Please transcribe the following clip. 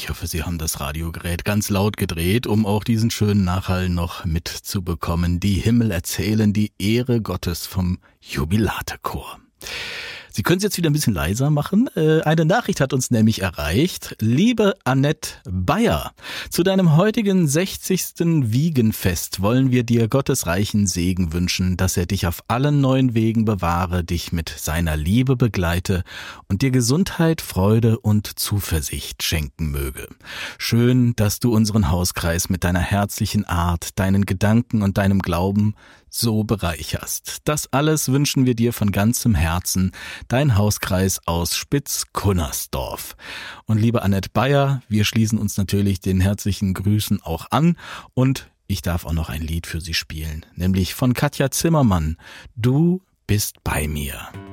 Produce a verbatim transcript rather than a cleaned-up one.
Ich hoffe, Sie haben das Radiogerät ganz laut gedreht, um auch diesen schönen Nachhall noch mitzubekommen. Die Himmel erzählen die Ehre Gottes vom Jubilatenchor. Sie können es jetzt wieder ein bisschen leiser machen. Eine Nachricht hat uns nämlich erreicht. Liebe Annette Bayer, zu deinem heutigen sechzigsten Wiegenfest wollen wir dir Gottes reichen Segen wünschen, dass er dich auf allen neuen Wegen bewahre, dich mit seiner Liebe begleite und dir Gesundheit, Freude und Zuversicht schenken möge. Schön, dass du unseren Hauskreis mit deiner herzlichen Art, deinen Gedanken und deinem Glauben so bereicherst. Das alles wünschen wir dir von ganzem Herzen, dein Hauskreis aus Spitz-Kunnersdorf. Und liebe Annette Bayer, wir schließen uns natürlich den herzlichen Grüßen auch an und ich darf auch noch ein Lied für Sie spielen, nämlich von Katja Zimmermann. Du bist bei mir.